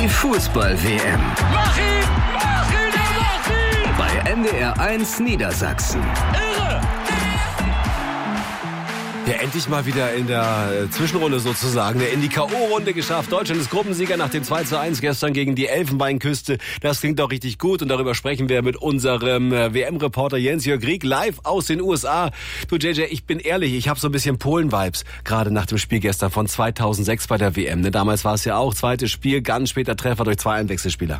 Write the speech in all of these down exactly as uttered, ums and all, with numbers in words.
Die Fußball-W M. Mach ihn! Mach ihn! Mach ihn! Bei N D R eins Niedersachsen. Irre! Ja, endlich mal wieder in der äh, Zwischenrunde sozusagen, in die K O-Runde geschafft. Deutschland ist Gruppensieger nach dem zwei zu eins gestern gegen die Elfenbeinküste. Das klingt doch richtig gut und darüber sprechen wir mit unserem äh, W M-Reporter Jens-Jörg Rieck live aus den U S A. Du J J, ich bin ehrlich, ich habe so ein bisschen Polen-Vibes, gerade nach dem Spiel gestern von zweitausendsechs bei der W M. Ne? Damals war es ja auch zweites Spiel, ganz später Treffer durch zwei Einwechselspieler.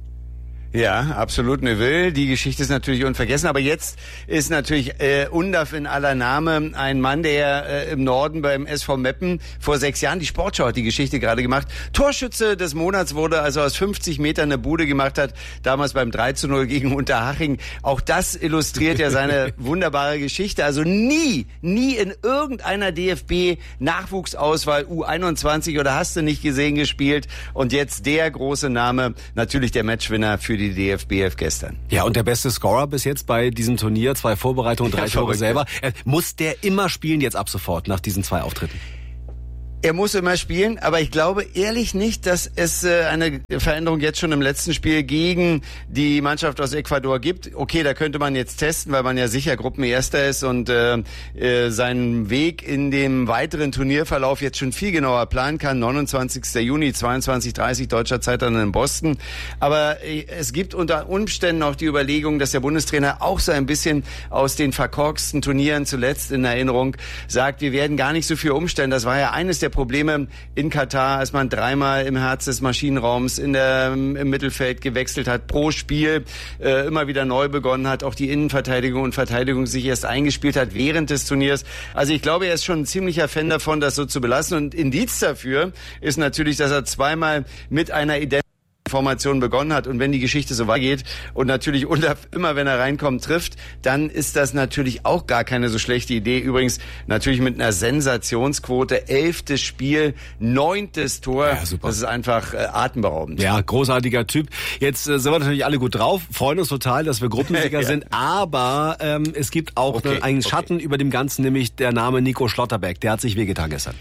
Ja, absolut Neuville. Die Geschichte ist natürlich unvergessen. Aber jetzt ist natürlich äh, Undav in aller Name ein Mann, der äh, im Norden beim S V Meppen vor sechs Jahren, die Sportschau hat die Geschichte gerade gemacht, Torschütze des Monats wurde, also aus fünfzig Metern eine Bude gemacht hat, damals beim drei zu null gegen Unterhaching. Auch das illustriert ja seine wunderbare Geschichte. Also nie, nie in irgendeiner D F B-Nachwuchsauswahl U einundzwanzig oder hast du nicht gesehen gespielt. Und jetzt der große Name, natürlich der Matchwinner für die D F B F gestern. Ja, und der beste Scorer bis jetzt bei diesem Turnier, zwei Vorbereitungen, drei ja, Tore selber. Muss der immer spielen jetzt ab sofort nach diesen zwei Auftritten? Er muss immer spielen, aber ich glaube ehrlich nicht, dass es äh, eine Veränderung jetzt schon im letzten Spiel gegen die Mannschaft aus Ecuador gibt. Okay, da könnte man jetzt testen, weil man ja sicher Gruppenerster ist und äh, äh, seinen Weg in dem weiteren Turnierverlauf jetzt schon viel genauer planen kann. neunundzwanzigster Juni, zweiundzwanzig Uhr dreißig deutscher Zeit dann in Boston. Aber äh, es gibt unter Umständen auch die Überlegung, dass der Bundestrainer auch so ein bisschen aus den verkorksten Turnieren zuletzt in Erinnerung sagt, wir werden gar nicht so viel umstellen. Das war ja eines der Probleme in Katar, als man dreimal im Herz des Maschinenraums in der, im Mittelfeld gewechselt hat, pro Spiel äh, immer wieder neu begonnen hat, auch die Innenverteidigung und Verteidigung sich erst eingespielt hat während des Turniers. Also ich glaube, er ist schon ein ziemlicher Fan davon, das so zu belassen. Und Indiz dafür ist natürlich, dass er zweimal mit einer Identität Formation begonnen hat und wenn die Geschichte so weitergeht und natürlich Undav immer, wenn er reinkommt, trifft, dann ist das natürlich auch gar keine so schlechte Idee. Übrigens natürlich mit einer Sensationsquote, elftes Spiel, neuntes Tor. Ja, super. Das ist einfach äh, atemberaubend. Ja, großartiger Typ. Jetzt äh, sind wir natürlich alle gut drauf, freuen uns total, dass wir Gruppensieger ja. sind, aber ähm, es gibt auch okay, ne, einen okay. Schatten über dem Ganzen, nämlich der Name Nico Schlotterbeck. Der hat sich wehgetan gestern.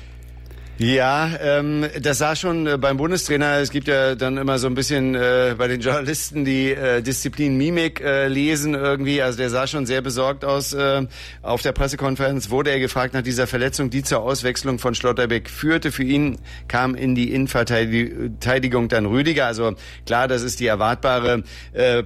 Ja, ähm, das sah schon äh, beim Bundestrainer, es gibt ja dann immer so ein bisschen äh, bei den Journalisten, die äh, Disziplin Mimik äh, lesen irgendwie, also der sah schon sehr besorgt aus. Äh, auf der Pressekonferenz wurde er gefragt nach dieser Verletzung, die zur Auswechslung von Schlotterbeck führte. Für ihn kam in die Innenverteidigung dann Rüdiger, also klar, das ist die erwartbare äh,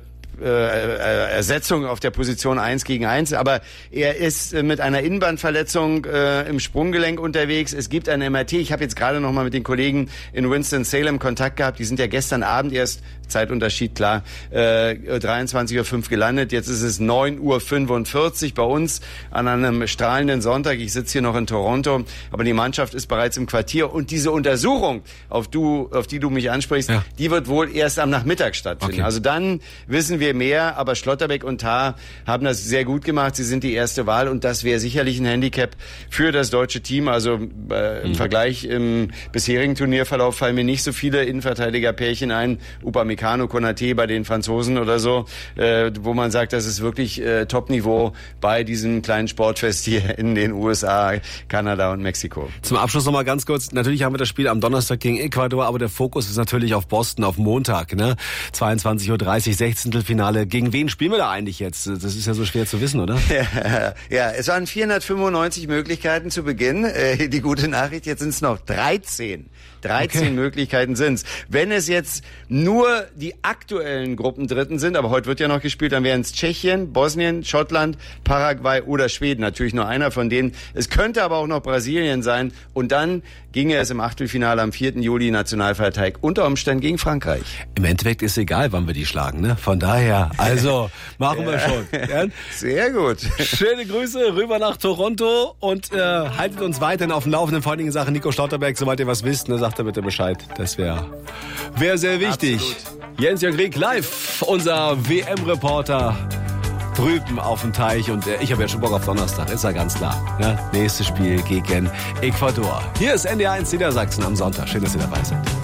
Äh, Ersetzung auf der Position eins gegen eins, aber er ist äh, mit einer Innenbandverletzung äh, im Sprunggelenk unterwegs. Es gibt ein M R T. Ich habe jetzt gerade noch mal mit den Kollegen in Winston-Salem Kontakt gehabt. Die sind ja gestern Abend erst, Zeitunterschied klar, äh, dreiundzwanzig Uhr fünf gelandet. Jetzt ist es neun Uhr fünfundvierzig bei uns an einem strahlenden Sonntag. Ich sitze hier noch in Toronto, aber die Mannschaft ist bereits im Quartier und diese Untersuchung, auf, du, auf die du mich ansprichst, ja. die wird wohl erst am Nachmittag stattfinden. Okay. Also dann wissen wir mehr, aber Schlotterbeck und Tah haben das sehr gut gemacht. Sie sind die erste Wahl und das wäre sicherlich ein Handicap für das deutsche Team. Also äh, im mhm. Vergleich im bisherigen Turnierverlauf fallen mir nicht so viele Innenverteidiger-Pärchen ein. Upamecano, Konaté bei den Franzosen oder so, äh, wo man sagt, das ist wirklich äh, Top-Niveau bei diesem kleinen Sportfest hier in den U S A, Kanada und Mexiko. Zum Abschluss nochmal ganz kurz. Natürlich haben wir das Spiel am Donnerstag gegen Ecuador, aber der Fokus ist natürlich auf Boston auf Montag. Ne? zweiundzwanzig Uhr dreißig, Sechzehntelfinale. Gegen wen spielen wir da eigentlich jetzt? Das ist ja so schwer zu wissen, oder? Ja, ja, es waren vierhundertfünfundneunzig Möglichkeiten zu Beginn. Äh, die gute Nachricht, jetzt sind es noch dreizehn. dreizehn okay. Möglichkeiten sind's. Wenn es jetzt nur die aktuellen Gruppendritten sind, aber heute wird ja noch gespielt, dann wären es Tschechien, Bosnien, Schottland, Paraguay oder Schweden. Natürlich nur einer von denen. Es könnte aber auch noch Brasilien sein. Und dann ginge es im Achtelfinale am vierten Juli Nationalfeiertag unter Umständen gegen Frankreich. Im Endeffekt ist egal, wann wir die schlagen, ne? Von daher, also machen wir schon. Ja? Sehr gut. Schöne Grüße rüber nach Toronto und äh, haltet uns weiterhin auf dem Laufenden, vor allen Dingen in Sachen Nico Schlotterbeck. Sobald ihr was wisst, ne, sagt er bitte Bescheid. Das wäre wär sehr wichtig. Absolut. Jens-Jörg Rieck live, unser W M-Reporter drüben auf dem Teich und äh, ich habe ja schon Bock auf Donnerstag, ist ja ganz klar. Ne? Nächstes Spiel gegen Ecuador. Hier ist N D R eins Niedersachsen am Sonntag. Schön, dass ihr dabei seid.